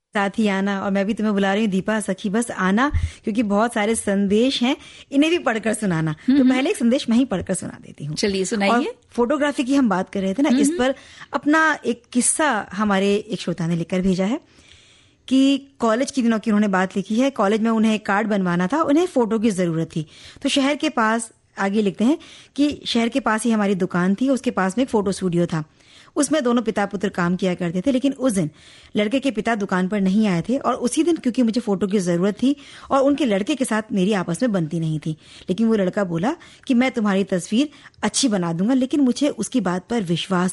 साथ ही आना, और मैं भी तुम्हें बुला रही हूँ दीपा सखी, बस आना, क्योंकि बहुत सारे संदेश हैं, इन्हें भी पढ़कर सुनाना। तो पहले एक संदेश मैं ही पढ़कर सुना देती हूँ। चलिए सुनाइए। और फोटोग्राफी की हम बात कर रहे थे ना, इस पर अपना एक किस्सा हमारे एक श्रोता ने लिखकर भेजा है कि कॉलेज के दिनों की उन्होंने बात लिखी है। कॉलेज में उन्हें एक कार्ड बनवाना था, उन्हें फोटो की जरूरत थी। तो शहर के पास, आगे लिखते हैं कि शहर के पास ही हमारी दुकान थी, उसके पास में एक फोटो स्टूडियो था। उसमें दोनों पिता पुत्र काम किया करते थे। लेकिन उस दिन लड़के के पिता दुकान पर नहीं आए थे, और उसी दिन क्योंकि मुझे फोटो की जरूरत थी और उनके लड़के के साथ मेरी आपस में बनती नहीं थी, लेकिन वो लड़का बोला कि मैं तुम्हारी तस्वीर अच्छी बना दूंगा, लेकिन मुझे उसकी बात पर विश्वास